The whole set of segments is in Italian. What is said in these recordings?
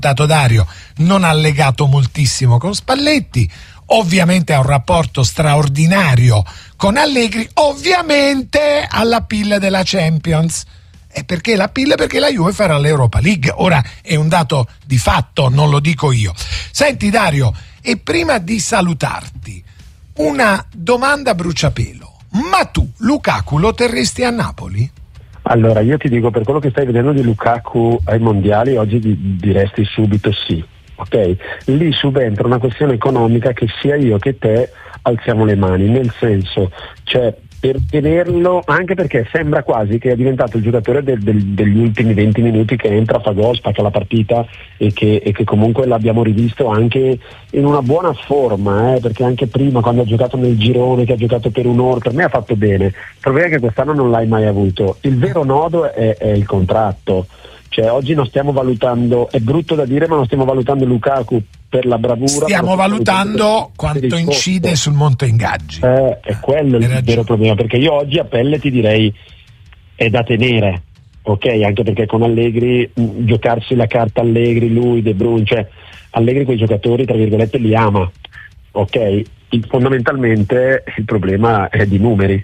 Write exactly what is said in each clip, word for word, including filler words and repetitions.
Dario non ha legato moltissimo con Spalletti, ovviamente ha un rapporto straordinario con Allegri, ovviamente alla pilla della Champions. E perché la pilla? Perché la Juve farà l'Europa League. Ora è un dato di fatto, non lo dico io. Senti Dario, e prima di salutarti, una domanda a bruciapelo. Ma tu Lukaku lo terresti a Napoli? Allora, io ti dico, per quello che stai vedendo di Lukaku ai mondiali, oggi di, diresti subito sì, ok? Lì subentra una questione economica che sia io che te alziamo le mani, nel senso, cioè per tenerlo, anche perché sembra quasi che è diventato il giocatore del, del, degli ultimi venti minuti che entra, fa gol, spacca la partita e che, e che comunque l'abbiamo rivisto anche in una buona forma, eh, perché anche prima quando ha giocato nel girone, che ha giocato per un'ora, per me ha fatto bene. Il problema è che quest'anno non l'hai mai avuto. Il vero nodo è, è il contratto. Cioè oggi non stiamo valutando, è brutto da dire, ma non stiamo valutando Lukaku per la bravura. Stiamo valutando per, quanto per incide costo. Sul monte ingaggi. Eh, è quello il ragione. Vero problema, perché io oggi a pelle ti direi è da tenere, ok? Anche perché con Allegri, mh, giocarsi la carta Allegri, lui, De Bruyne, cioè Allegri quei giocatori tra virgolette li ama, ok? Il, fondamentalmente il problema è di numeri.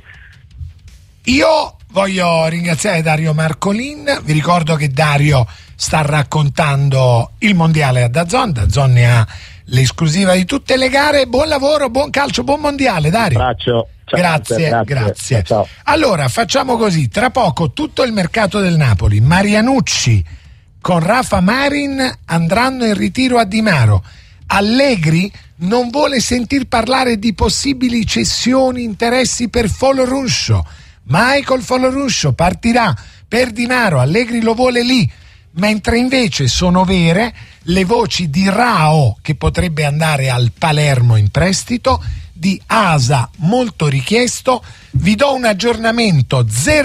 Io voglio ringraziare Dario Marcolin, vi ricordo che Dario sta raccontando il mondiale a DAZN, DAZN ne ha l'esclusiva di tutte le gare. Buon lavoro, buon calcio, buon mondiale Dario. Abbraccio. Ciao, grazie, grazie. grazie. Ciao, ciao. Allora facciamo così, tra poco tutto il mercato del Napoli, Marianucci con Rafa Marin andranno in ritiro a Di Maro. Allegri non vuole sentir parlare di possibili cessioni, interessi per Foloruscio. Michael Foloruscio partirà per Di Maro, Allegri lo vuole lì, mentre invece sono vere le voci di Rao che potrebbe andare al Palermo in prestito, di Asa molto richiesto. Vi do un aggiornamento: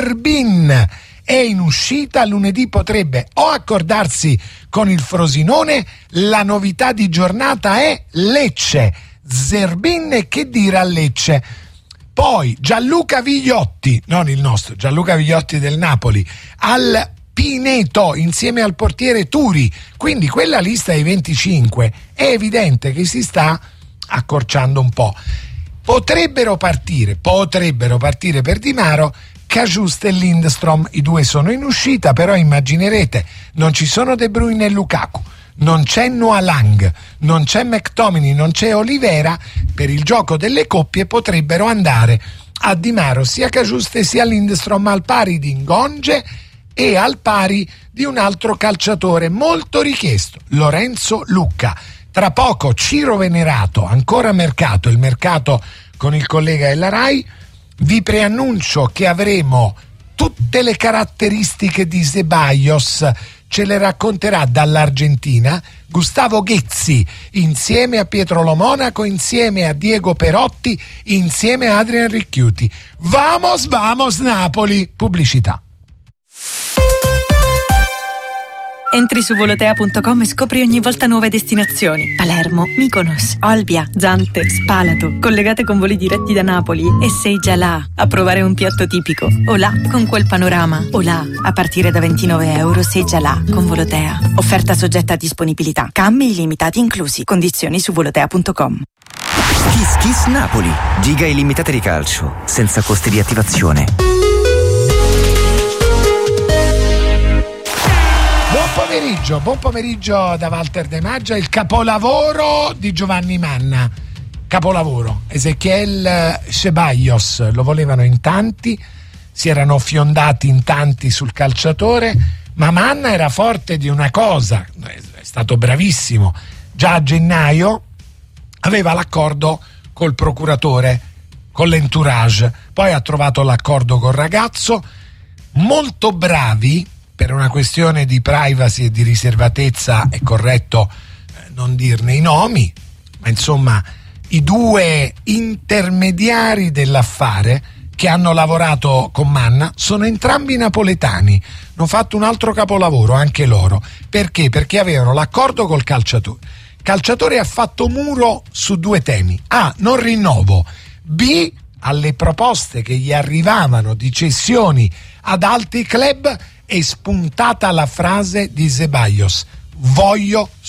Zerbin è in uscita, lunedì potrebbe o accordarsi con il Frosinone. La novità di giornata è Lecce, Zerbin, che dire a Lecce. Poi Gianluca Vigliotti, non il nostro, Gianluca Vigliotti del Napoli, al Pineto insieme al portiere Turi, quindi quella lista dei venticinque è evidente che si sta accorciando un po'. Potrebbero partire, potrebbero partire per Di Maro Cajuste e Lindstrom, i due sono in uscita, però immaginerete, non ci sono De Bruyne e Lukaku, non c'è Noah Lang, non c'è McTominay, non c'è Olivera. Per il gioco delle coppie potrebbero andare a Di Maro sia Cajuste sia Lindstrom, al pari di Ngonge e al pari di un altro calciatore molto richiesto, Lorenzo Lucca. Tra poco Ciro Venerato, ancora mercato, il mercato con il collega della Rai. Vi preannuncio che avremo tutte le caratteristiche di Ceballos, ce le racconterà dall'Argentina Gustavo Ghezzi, insieme a Pietro Lo Monaco, insieme a Diego Perotti, insieme a Adrian Ricchiuti. Vamos, vamos Napoli! Pubblicità. Entri su volotea punto com e scopri ogni volta nuove destinazioni. Palermo, Mykonos, Olbia, Zante, Spalato, collegate con voli diretti da Napoli, e sei già là a provare un piatto tipico. O là con quel panorama, o là a partire da ventinove euro sei già là con Volotea. Offerta soggetta a disponibilità. Cambi illimitati inclusi. Condizioni su volotea punto com. Kiss Kiss Napoli. Giga illimitate di calcio, senza costi di attivazione. Buon pomeriggio, buon pomeriggio da Walter De Maggia, il capolavoro di Giovanni Manna. Capolavoro, Ezequiel Ceballos, lo volevano in tanti, si erano fiondati in tanti sul calciatore, ma Manna era forte di una cosa, è stato bravissimo. Già a gennaio aveva l'accordo col procuratore, con l'entourage, poi ha trovato l'accordo col ragazzo, molto bravi. Per una questione di privacy e di riservatezza è corretto eh, non dirne i nomi, ma insomma i due intermediari dell'affare che hanno lavorato con Manna sono entrambi napoletani, hanno fatto un altro capolavoro anche loro. Perché? Perché avevano l'accordo col calciatore. Il calciatore ha fatto muro su due temi: A, non rinnovo; B, alle proposte che gli arrivavano di cessioni ad altri club è spuntata la frase di Ceballos: voglio